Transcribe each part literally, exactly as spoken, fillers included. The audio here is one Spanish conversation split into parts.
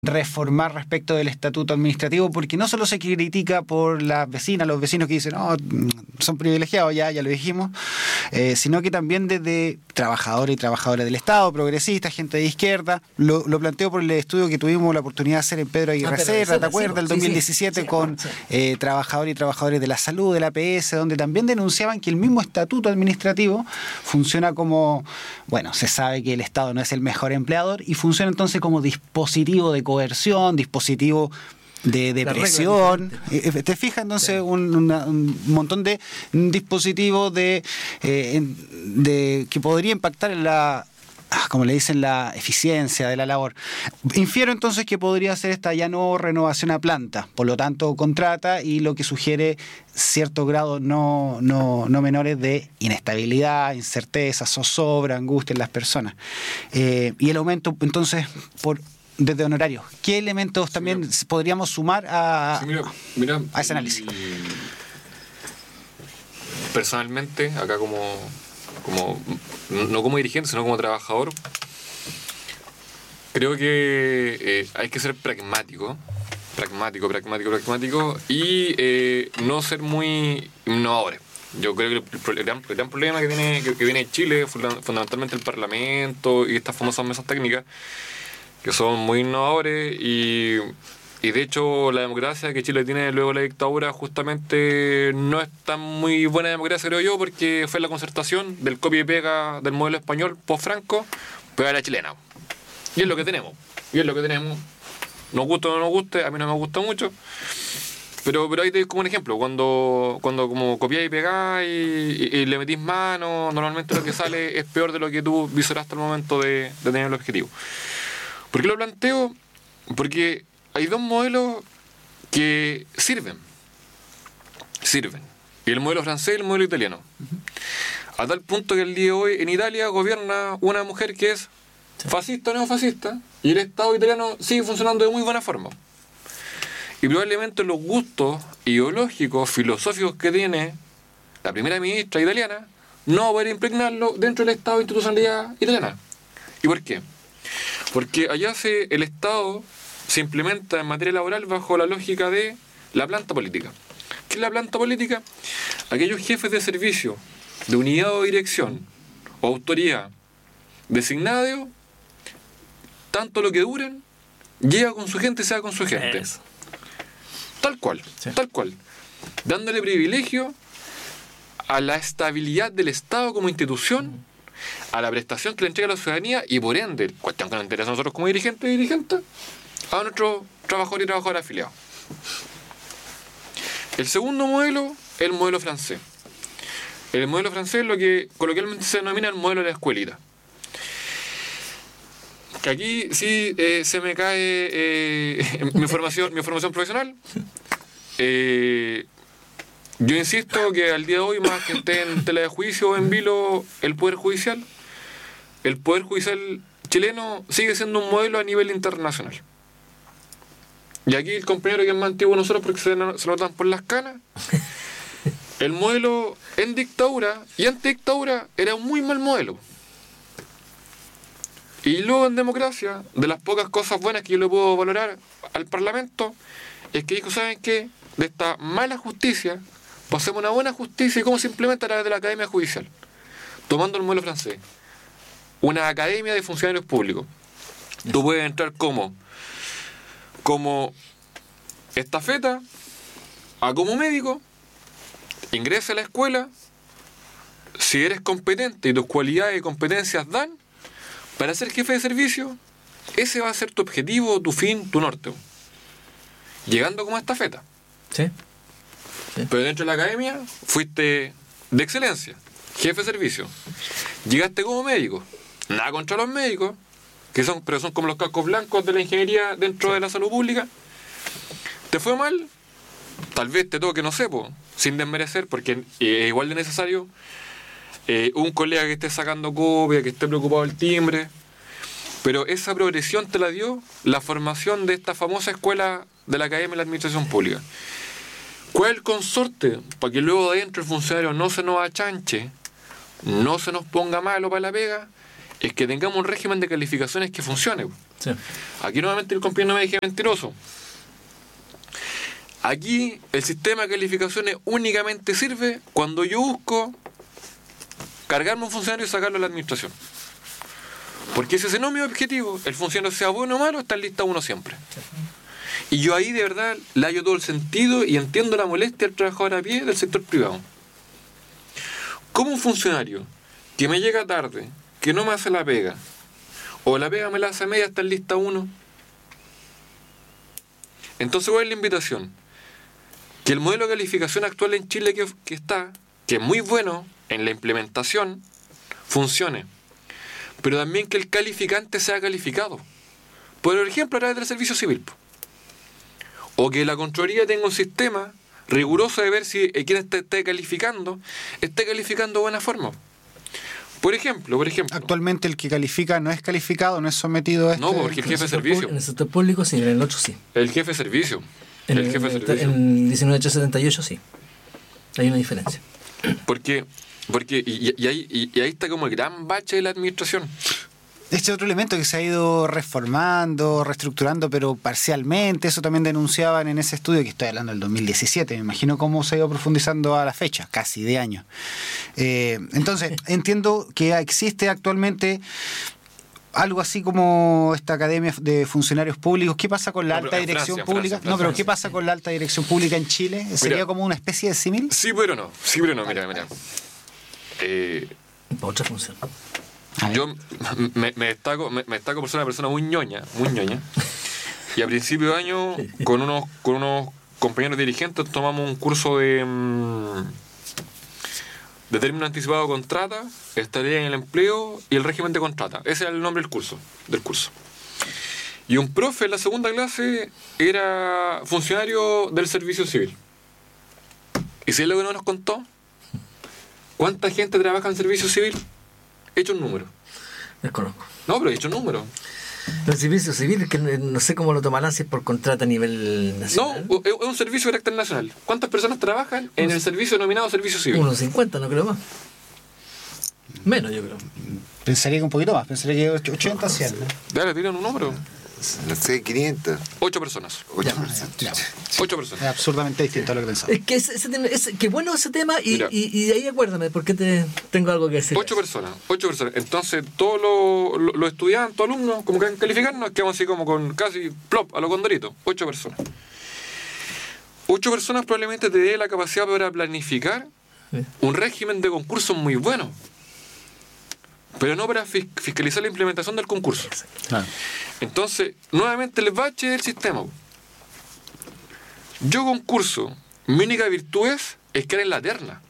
reformar respecto del estatuto administrativo, porque no solo se critica por las vecinas, los vecinos que dicen, no, son privilegiados, ya, ya lo dijimos, eh, sino que también desde trabajadores y trabajadoras del Estado, progresistas, gente de izquierda. Lo, lo planteo por el estudio que tuvimos la oportunidad de hacer en Pedro Aguirre ah, Cerda, ¿te acuerdas? Sí, el dos mil diecisiete, sí, sí, con sí. eh, trabajadores y trabajadores de la salud, de la A P S, donde también denunciaban que el mismo estatuto administrativo funciona como, bueno, se sabe que el Estado no es el mejor empleador y funciona entonces como dispositivo de coerción, dispositivo de depresión. ¿Te fijas? Entonces, sí. un, una, un montón de dispositivos de, eh, de que podría impactar en la, como le dicen, la eficiencia de la labor. Infiero entonces que podría ser esta ya no renovación a planta, por lo tanto contrata, y lo que sugiere cierto grado no, no, no menores de inestabilidad, incerteza, zozobra, angustia en las personas. Eh, y el aumento entonces por desde honorarios. ¿Qué elementos sí, también mira. podríamos sumar a, sí, mira, mira, a ese análisis? Personalmente, acá como, como no como dirigente, sino como trabajador, creo que eh, hay que ser pragmático, pragmático, pragmático, pragmático y eh, no ser muy innovadores. Yo creo que el, el, gran, el gran problema que tiene, que, que viene Chile, fundamentalmente el Parlamento y estas famosas mesas técnicas, que son muy innovadores y, y de hecho la democracia que Chile tiene luego de la dictadura justamente no es tan muy buena democracia, creo yo, porque fue la concertación del copia y pega del modelo español post-Franco, pero a la chilena. Y es lo que tenemos, y es lo que tenemos. Nos gusta o no nos guste, a mí no me gusta mucho, pero, pero ahí te doy como un ejemplo, cuando, cuando como copiáis y pegáis y, y, y le metís mano, normalmente lo que sale es peor de lo que tú visoraste al momento de, de tener el objetivo. ¿Por qué lo planteo? Porque hay dos modelos que sirven. Sirven. Y el modelo francés y el modelo italiano. A tal punto que el día de hoy en Italia gobierna una mujer que es fascista o neofascista y el Estado italiano sigue funcionando de muy buena forma. Y probablemente los gustos ideológicos, filosóficos que tiene la primera ministra italiana no va a poder impregnarlo dentro del Estado de institucionalidad italiana. ¿Y por qué? Porque allá se, el Estado se implementa en materia laboral bajo la lógica de la planta política. ¿Qué es la planta política? Aquellos jefes de servicio, de unidad o dirección, o autoridad designada, tanto lo que duren, llega con su gente y se va con su gente. Eso. Tal cual, sí. tal cual. Dándole privilegio a la estabilidad del Estado como institución, mm. a la prestación que le entrega a la ciudadanía y por ende, cuestión que nos interesa a nosotros como dirigentes y dirigentes, a nuestros trabajadores y trabajadoras afiliados. El segundo modelo es el modelo francés. El modelo francés es lo que coloquialmente se denomina el modelo de la escuelita. Que aquí sí eh, se me cae eh, mi, formación, mi formación profesional. Eh, Yo insisto que al día de hoy, más que esté en tela de juicio o en vilo el Poder Judicial, el Poder Judicial chileno sigue siendo un modelo a nivel internacional. Y aquí el compañero que es más antiguo nosotros porque se, se lo dan por las canas, el modelo en dictadura y antidictadura era un muy mal modelo. Y luego en democracia, de las pocas cosas buenas que yo le puedo valorar al Parlamento, es que dijo, ¿saben qué? De esta mala justicia pasemos una buena justicia. ¿Y cómo se implementa a través de la Academia Judicial? Tomando el modelo francés. Una academia de funcionarios públicos. Tú puedes entrar como como estafeta, a como médico, ingresa a la escuela, si eres competente y tus cualidades y competencias dan para ser jefe de servicio, ese va a ser tu objetivo, tu fin, tu norte. Llegando como estafeta. Sí. Sí. Pero dentro de la academia fuiste de excelencia, jefe de servicio. Llegaste como médico. Nada contra los médicos, que son, pero son como los cascos blancos de la ingeniería dentro sí. de la salud pública. ¿Te fue mal? Tal vez te toque, no sé, po, sin desmerecer, porque es igual de necesario eh, un colega que esté sacando copia, que esté preocupado del timbre. Pero esa progresión te la dio la formación de esta famosa escuela de la Academia de la Administración Pública. ¿Cuál es el consorte? Para que luego de adentro el funcionario no se nos achanche, no se nos ponga malo para la pega, es que tengamos un régimen de calificaciones que funcione. Sí. Aquí nuevamente el compañero no me dije mentiroso. Aquí el sistema de calificaciones únicamente sirve cuando yo busco cargarme un funcionario y sacarlo de la administración. Porque si ese no es mi objetivo, el funcionario sea bueno o malo, está en lista uno siempre. Y yo ahí de verdad le hallo todo el sentido y entiendo la molestia del trabajador a pie del sector privado. Como un funcionario que me llega tarde, que no me hace la pega, o la pega me la hace media, está en lista uno. Entonces, ¿cuál es la invitación? Que el modelo de calificación actual en Chile que, que está, que es muy bueno en la implementación, funcione. Pero también que el calificante sea calificado. Por ejemplo, a través del servicio civil. O que la Contraloría tenga un sistema riguroso de ver si quien esté, esté calificando, esté calificando de buena forma. Por ejemplo, por ejemplo. Actualmente el que califica no es calificado, no es sometido a este... No, porque el jefe de servicio. En el sector público sí, en el otro sí. El jefe de servicio. En el el, jefe de en servicio. el diecinueve mil ochocientos setenta y ocho sí. Hay una diferencia. Porque, porque y, y, ahí, y, y ahí está como el gran bache de la administración. Este otro elemento que se ha ido reformando, reestructurando, pero parcialmente, eso también denunciaban en ese estudio, que estoy hablando del dos mil diecisiete, me imagino cómo se ha ido profundizando a la fecha, casi de años. Eh, entonces, entiendo que existe actualmente algo así como esta academia de funcionarios públicos. ¿Qué pasa con la No, alta en dirección Francia, en pública? Francia, en No, pero Francia. ¿qué pasa con la alta dirección pública en Chile? ¿Sería Mira, como una especie de símil? Sí, pero no. Sí, pero no. Mira, mira. Eh, Para otra función. yo me, me destaco me, me destaco por ser una persona muy ñoña, muy ñoña. Y a principio de año, con unos, con unos compañeros dirigentes, tomamos un curso de... Mmm, de término anticipado de contrata, estabilidad en el empleo y el régimen de contrata. Ese era el nombre del curso, del curso. Y un profe en la segunda clase era funcionario del servicio civil. ¿Y si es lo que no nos contó? ¿Cuánta gente trabaja en servicio civil? He hecho un número. Desconozco. No, pero he hecho un número. El servicio civil, que no sé cómo lo tomarán, si es por contrato a nivel No, nacional. es un servicio de carácter nacional. ¿Cuántas personas trabajan en el servicio denominado servicio civil? uno cincuenta, no creo más. Menos, yo creo. Pensaría que un poquito más, pensaría que ochenta, cien. ¿no? Dale, tiran un número. No sé, quinientos. Ocho personas. Ocho Ya, personas. ya. Ocho Es personas. absurdamente distinto a lo que pensaba. Es que ese, ese tema- ese- qué bueno ese tema y, Mira. y, y de ahí acuérdame, porque te, tengo algo que decir. Ocho personas, ocho personas. Entonces, todos los, los, los estudiantes, todos alumnos, como que van a calificar, nos quedamos así como con casi plop a los condoritos. Ocho personas. Ocho personas probablemente te dé la capacidad para planificar Sí. un régimen de concursos muy bueno, pero no para fis- fiscalizar la implementación del concurso. Claro. Entonces, nuevamente el bache del sistema. Yo concurso, mi única virtud es, es quedar en la terna.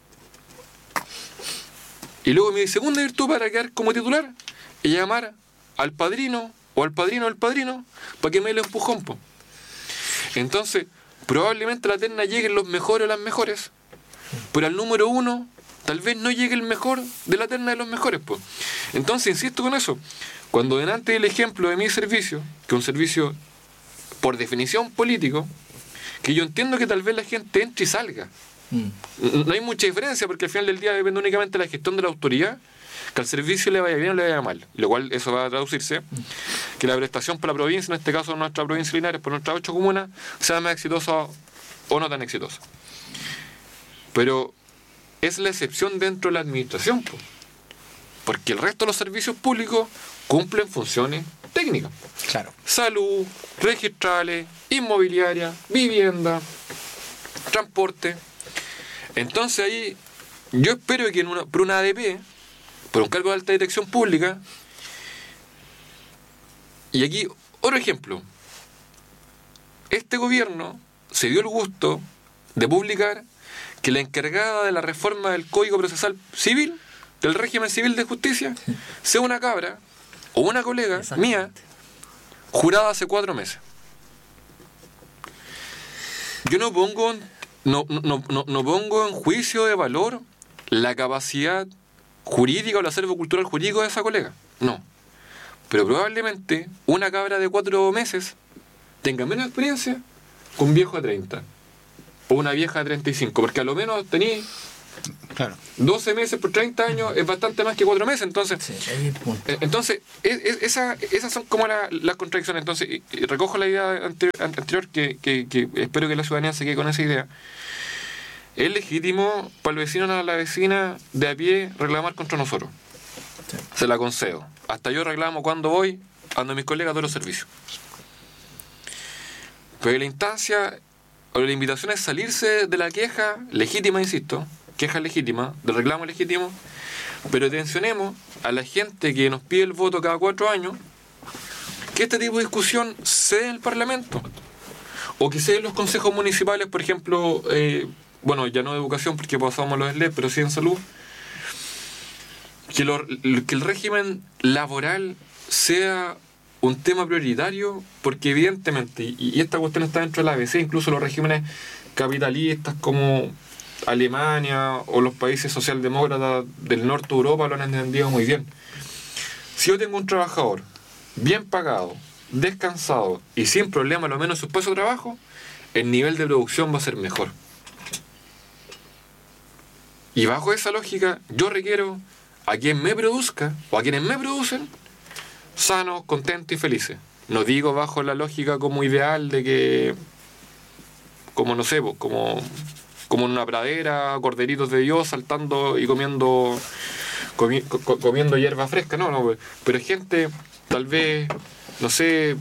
Y luego mi segunda virtud para quedar como titular es llamar al padrino o al padrino del padrino para que me dé el empujón. Po. Entonces, probablemente a la terna lleguen los mejores o las mejores, pero al número uno tal vez no llegue el mejor de la terna de los mejores. Po. Entonces, insisto con eso. Cuando delante del ejemplo de mi servicio, que es un servicio por definición político, que yo entiendo que tal vez la gente entre y salga. Mm. No hay mucha diferencia porque al final del día depende únicamente de la gestión de la autoridad, que al servicio le vaya bien o le vaya mal. Lo cual eso va a traducirse que la prestación para la provincia, en este caso nuestra provincia de Linares, por nuestras ocho comunas, sea más exitosa o no tan exitosa. Pero es la excepción dentro de la administración, po. Porque el resto de los servicios públicos cumplen funciones técnicas. Claro. Salud, registrales, inmobiliaria, vivienda, transporte. Entonces ahí yo espero que en una, por una A D P, por un cargo de alta dirección pública, y aquí otro ejemplo, este gobierno se dio el gusto de publicar que la encargada de la reforma del Código Procesal Civil, del régimen civil de justicia, sea una cabra o una colega mía, jurada hace cuatro meses. Yo no pongo, no, no, no, no pongo en juicio de valor la capacidad jurídica o el acervo cultural jurídico de esa colega. No. Pero probablemente una cabra de cuatro meses tenga menos experiencia que un viejo de treinta. O una vieja de treinta y cinco. Porque a lo menos tenéis Claro. doce meses por treinta años es bastante más que cuatro meses. Entonces, Sí, ahí es el punto. eh, entonces es, es, esa, esas son como la, las contradicciones. Entonces, y, y recojo la idea anterior, anterior que, que, que espero que la ciudadanía se quede con esa idea. Es legítimo para el vecino o la vecina de a pie reclamar contra nosotros. Sí. Se la concedo. Hasta yo reclamo cuando voy, cuando mis colegas doy los servicios. Pero la instancia o la invitación es salirse de la queja legítima, insisto, queja legítima, del reclamo legítimo, pero atencionemos a la gente que nos pide el voto cada cuatro años, que este tipo de discusión se dé en el Parlamento, o que se dé en los consejos municipales, por ejemplo, eh, bueno, ya no de educación porque pasamos a los S L E P, pero sí en salud, que, lo, que el régimen laboral sea un tema prioritario, porque evidentemente, y, y esta cuestión está dentro de la A B C, incluso los regímenes capitalistas como Alemania o los países socialdemócratas del norte de Europa lo han entendido muy bien. Si yo tengo un trabajador bien pagado, descansado y sin problema, lo menos su puesto de trabajo, el nivel de producción va a ser mejor. Y bajo esa lógica, yo requiero a quien me produzca o a quienes me producen sanos, contentos y felices. No digo bajo la lógica como ideal de que, como no sé, como, como en una pradera, corderitos de Dios saltando y comiendo comi, co, comiendo hierba fresca, no, no, pero gente, tal vez, no sé,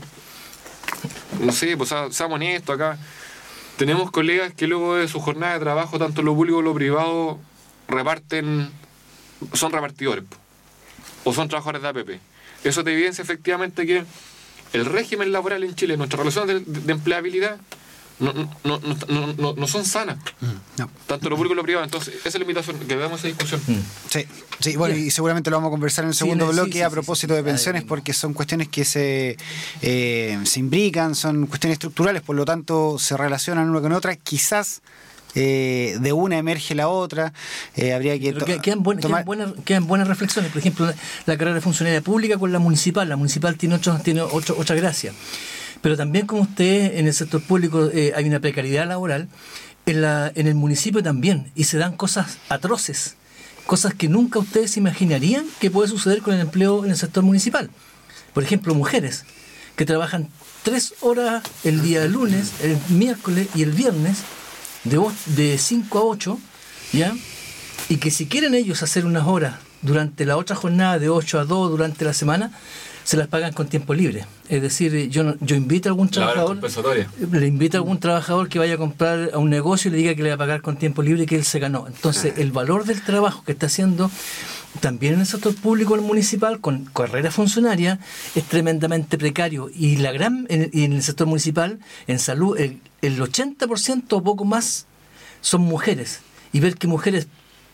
no sé, pues seamos honestos acá. Tenemos colegas que luego de su jornada de trabajo, tanto en lo público como en lo privado, reparten, son repartidores o son trabajadores de A P P. Eso te evidencia efectivamente que el régimen laboral en Chile, nuestras relaciones de, de empleabilidad, no, no, no, no, no, no son sanas. No. Tanto lo público como lo privado. Entonces, esa es la invitación, que veamos esa discusión. Sí, sí, bueno, y seguramente lo vamos a conversar en el Sí, segundo sí, bloque sí, a sí, propósito sí, de sí. pensiones, Ay, porque son cuestiones que se, eh, se imbrican, son cuestiones estructurales, por lo tanto se relacionan una con otra, quizás eh, de una emerge la otra, eh, habría que... Pero que- quedan, buen- tomar- quedan buenas, quedan buenas reflexiones. Por ejemplo, la, la carrera de funcionaria pública con la municipal. La municipal tiene, otro, tiene ocho, otra gracia. Pero también, como usted, en el sector público eh, hay una precariedad laboral, en, la, en el municipio también. Y se dan cosas atroces, cosas que nunca ustedes imaginarían que puede suceder con el empleo en el sector municipal. Por ejemplo, mujeres que trabajan tres horas el día lunes, el miércoles y el viernes, de, o- de cinco a ocho, ¿ya? Y que si quieren ellos hacer unas horas durante la otra jornada de ocho a dos durante la semana, se las pagan con tiempo libre. Es decir, yo no- yo invito a algún La hora trabajador, compensatoria. le invito a algún trabajador que vaya a comprar a un negocio y le diga que le va a pagar con tiempo libre y que él se ganó. Entonces, el valor del trabajo que está haciendo también en el sector público, el municipal, con carrera funcionaria, es tremendamente precario. Y la gran en, y en el sector municipal, en salud, el, el ochenta por ciento o poco más son mujeres. Y ver que mujeres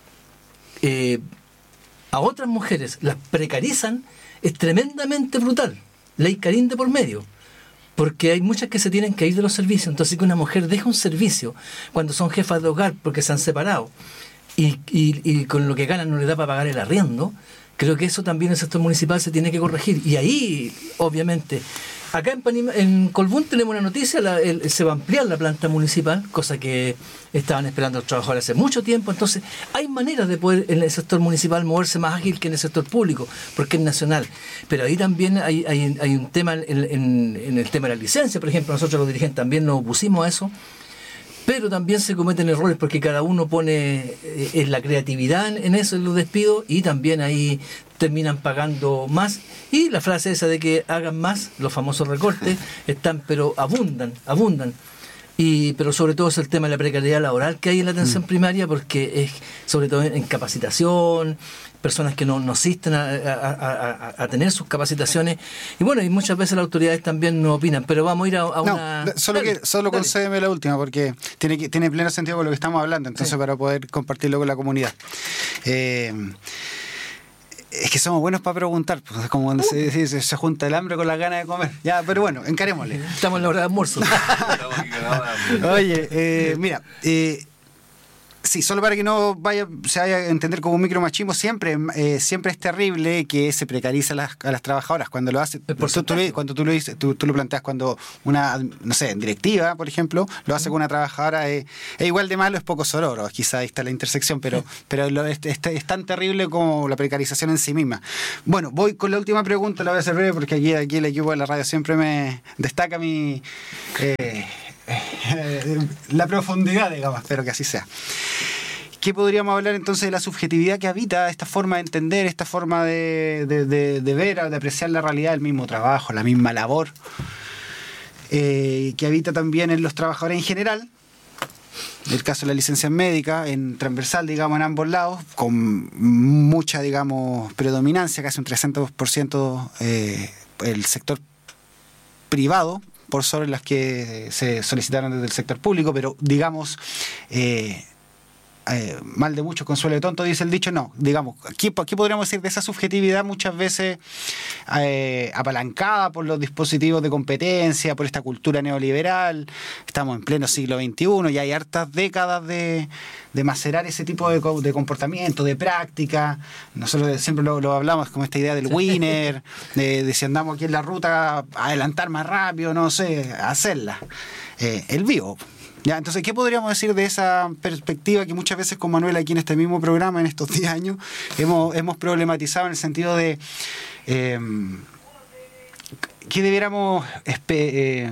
eh, a otras mujeres las precarizan es tremendamente brutal. Ley Carín de por medio. Porque hay muchas que se tienen que ir de los servicios. Entonces, que una mujer deja un servicio cuando son jefas de hogar porque se han separado y, y, y con lo que ganan no le da para pagar el arriendo, creo que eso también en el sector municipal se tiene que corregir. Y ahí, obviamente, acá en, Panima, en Colbún tenemos una noticia, la, el, se va a ampliar la planta municipal, cosa que estaban esperando los trabajadores hace mucho tiempo. Entonces, hay maneras de poder en el sector municipal moverse más ágil que en el sector público, porque es nacional. Pero ahí también hay, hay, hay un tema, en, en, en el tema de la licencia, por ejemplo, nosotros los dirigentes también nos opusimos a eso. Pero también se cometen errores porque cada uno pone eh, en la creatividad en, en eso, en los despidos, y también ahí terminan pagando más. Y la frase esa de que hagan más, los famosos recortes, están, pero abundan, abundan. Y, pero sobre todo es el tema de la precariedad laboral que hay en la atención primaria, porque es sobre todo en capacitación, personas que no, no asisten a, a, a, a tener sus capacitaciones, y bueno, y muchas veces las autoridades también no opinan, pero vamos a ir a, a No, una... solo, Dale, que, solo dale. concédeme la última, porque tiene, que, tiene pleno sentido con lo que estamos hablando, entonces Sí. para poder compartirlo con la comunidad. Eh, es que somos buenos para preguntar, pues, es como cuando se, se, se junta el hambre con las ganas de comer. Ya, pero bueno, encarémosle. Estamos en la hora de almuerzo. Oye, eh, mira, eh, Sí, solo para que no vaya, se vaya a entender como un micromachismo, siempre, eh, siempre es terrible que se precariza a las, a las trabajadoras cuando lo hace. Tú, tú, cuando tú lo dices, tú, tú lo planteas cuando una, no sé, directiva, por ejemplo, lo hace con una trabajadora, eh, es igual de malo, es poco sororo, quizá ahí está la intersección, pero, pero lo, es, es, es tan terrible como la precarización en sí misma. Bueno, voy con la última pregunta, la voy a hacer breve porque aquí, aquí el equipo de la radio siempre me destaca mi... Eh, la profundidad, digamos, espero que así sea. ¿Qué podríamos hablar entonces de la subjetividad que habita esta forma de entender, esta forma de, de, de, de ver, de apreciar la realidad del mismo trabajo, la misma labor, eh, que habita también en los trabajadores en general? El caso de la licencia médica, en transversal, digamos, en ambos lados, con mucha, digamos, predominancia, casi un trescientos por ciento eh, el sector privado, por sobre las que se solicitaron desde el sector público, pero digamos, eh, eh, mal de muchos, consuelo de tonto, dice el dicho. No, digamos, ¿qué, qué podríamos decir de esa subjetividad muchas veces eh, apalancada por los dispositivos de competencia, por esta cultura neoliberal? Estamos en pleno siglo veintiuno y hay hartas décadas de, de macerar ese tipo de, de comportamiento, de práctica. Nosotros siempre lo, lo hablamos como esta idea del winner, de, de si andamos aquí en la ruta, adelantar más rápido, no sé, hacerla. Eh, el vivo. Ya, entonces, ¿qué podríamos decir de esa perspectiva que muchas veces con Manuel aquí en este mismo programa, en estos diez años, hemos, hemos problematizado en el sentido de eh, que debiéramos, eh,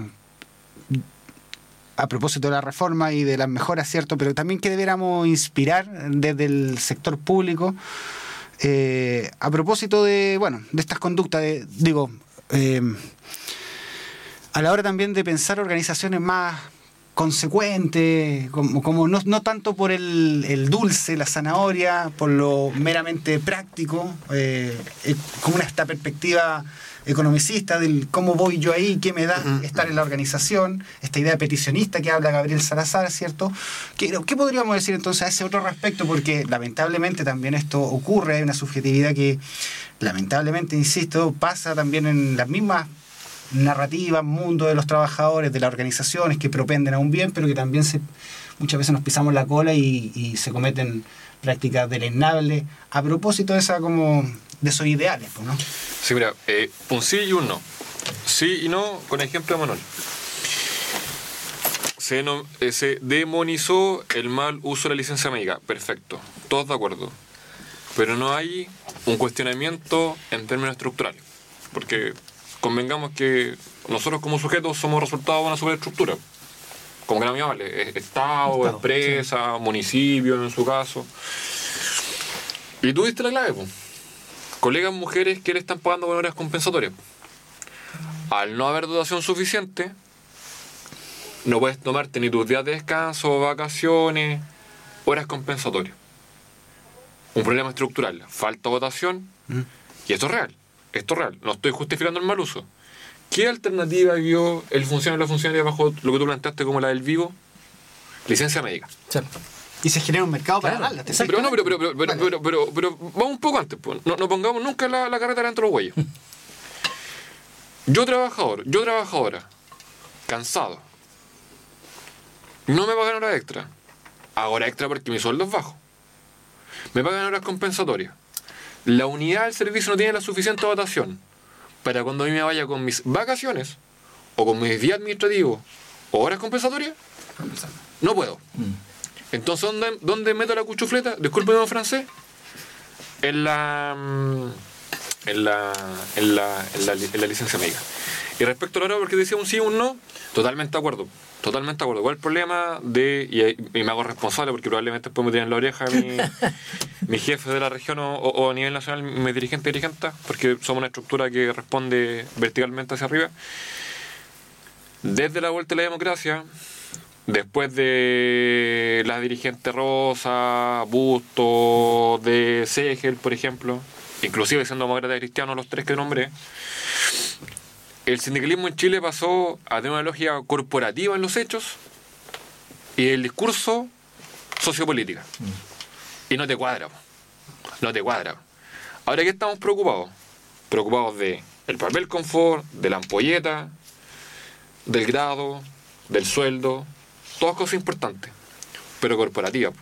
a propósito de la reforma y de las mejoras, ¿cierto? Pero también que debiéramos inspirar desde el sector público eh, a propósito de, bueno, de estas conductas, de, digo, eh, a la hora también de pensar organizaciones más consecuente, como, como no, no tanto por el, el dulce, la zanahoria, por lo meramente práctico, eh, eh, como una esta perspectiva economicista del cómo voy yo ahí, qué me da estar en la organización, esta idea peticionista que habla Gabriel Salazar, ¿cierto? ¿Qué, qué podríamos decir entonces a ese otro respecto? Porque lamentablemente también esto ocurre, hay una subjetividad que lamentablemente, insisto, pasa también en las mismas narrativa, mundo de los trabajadores, de las organizaciones que propenden a un bien, pero que también se, muchas veces nos pisamos la cola y, y se cometen prácticas deleznables a propósito de esa como de esos ideales, ¿no? Sí, mira, eh, un sí y un no. Sí y no, con ejemplo de Manuel. Se, no, eh, se demonizó el mal uso de la licencia médica. Perfecto, todos de acuerdo. Pero no hay un cuestionamiento en términos estructurales. Porque convengamos que nosotros como sujetos somos resultado de una superestructura, como que no me vale, Estado, Estado, empresa, sí. Municipio en su caso. Y tú diste la clave, pues. Colegas mujeres que le están pagando con horas compensatorias. Al no haber dotación suficiente, no puedes tomarte ni tus días de descanso, vacaciones, horas compensatorias. Un problema estructural, falta dotación, mm. y esto es real. Esto es real, no estoy justificando el mal uso. ¿Qué alternativa vio el funcionario o la funcionaria bajo lo que tú planteaste como la del vivo? Licencia médica. Sí. Y se genera un mercado para darla. Claro. Pero no, pero, pero, pero, pero, pero, pero, pero vamos un poco antes. Pues. No, no pongamos nunca la, la carreta dentro de los güeyes. Yo trabajador, yo trabajadora, cansado. No me pagan horas extra. Hago horas extra porque mi sueldo es bajo. Me pagan horas compensatorias. La unidad del servicio no tiene la suficiente dotación para cuando a mí me vaya con mis vacaciones o con mis días administrativos o horas compensatorias, no puedo. Entonces, ¿dónde, dónde meto la cuchufleta? Discúlpeme en francés. En la en la, en la, en la, en la licencia médica. Y respecto a la hora, porque decía un sí o un no, totalmente de acuerdo. Totalmente de acuerdo. ¿Cuál es el problema de, y, y me hago responsable porque probablemente después me tienen en la oreja mi, mi jefe de la región o, o a nivel nacional, mi dirigente dirigente, porque somos una estructura que responde verticalmente hacia arriba? Desde la vuelta de la democracia, después de la dirigente Rosa, Busto, de Segel, por ejemplo, inclusive siendo demócratas cristianos los tres que nombré, el sindicalismo en Chile pasó a tener una lógica corporativa en los hechos y el discurso sociopolítica. Mm. Y no te cuadra. No te cuadra. Ahora, ¿qué estamos preocupados? Preocupados de el papel confort, de la ampolleta, del grado, del sueldo, todas cosas importantes, pero corporativas.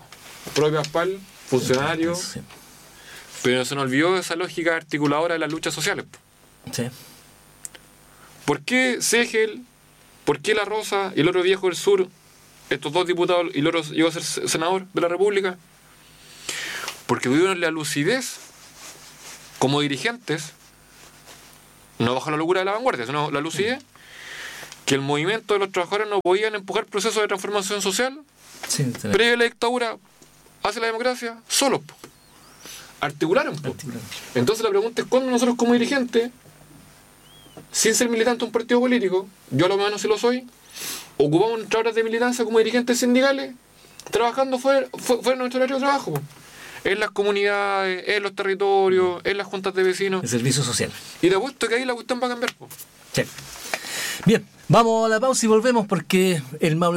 propio Aspal, funcionario, Sí. pero se nos olvidó esa lógica articuladora de las luchas sociales. Sí. ¿Por qué Segel, por qué La Rosa y el otro viejo del sur, estos dos diputados y el otro llegó a ser senador de la República? Porque tuvieron la lucidez como dirigentes, no bajo la locura de la vanguardia, sino la lucidez, que el movimiento de los trabajadores no podían empujar procesos de transformación social Sí, sí. previo a la dictadura hacia la democracia solos. Po. Articularon. Po. Articularon. Entonces la pregunta es cuándo nosotros como dirigentes, sin ser militante de un partido político, yo a lo menos si lo soy, ocupamos nuestras horas de militancia como dirigentes sindicales, trabajando fuera, fuera de nuestro horario de trabajo. Po. En las comunidades, en los territorios, en las juntas de vecinos. El servicio social. Y te apuesto que ahí la cuestión va a cambiar. Po. Sí. Bien, vamos a la pausa y volvemos porque el Maule